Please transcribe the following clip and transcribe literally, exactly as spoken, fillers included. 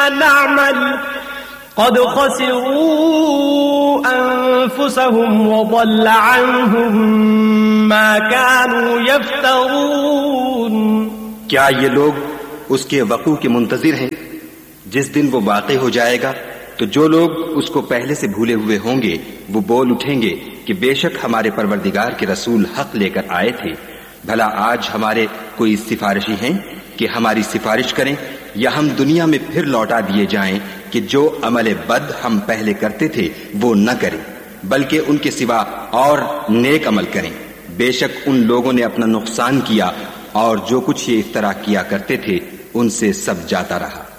नअमल क़द ख़सिरू अन्फुसहुम व ज़ल्ल अन्हुम मा कानू यफ्तरून। क्या ये लोग उसके वक़ू के मुंतज़िर हैं? जिस दिन वो वाक़े हो जाएगा तो जो लोग उसको पहले से भूले हुए होंगे वो बोल उठेंगे कि बेशक हमारे परवरदिगार के रसूल हक लेकर आए थे। भला आज हमारे कोई सिफारिशी हैं कि हमारी सिफारिश करें, या हम दुनिया में फिर लौटा दिए जाएं कि जो अमल बद हम पहले करते थे वो न करें, बल्कि उनके सिवा और नेक अमल करें। बेशक उन लोगों ने अपना नुकसान किया और जो कुछ ये इफ्तरा किया करते थे उनसे सब जाता रहा।